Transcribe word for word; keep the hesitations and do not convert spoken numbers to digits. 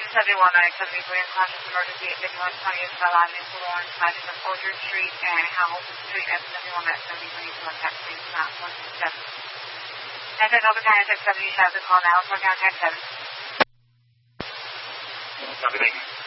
seventy-one nine seventy-three in Conscious Emergency at fifty-one twentieth Bell Avenue, Florence, Madison of Orchard Street and Hamilton Street at seventy-one nine seventy-three to contact please not one six seven. And then over time six seventy, you have to call now for contact seven. Copy, thank you.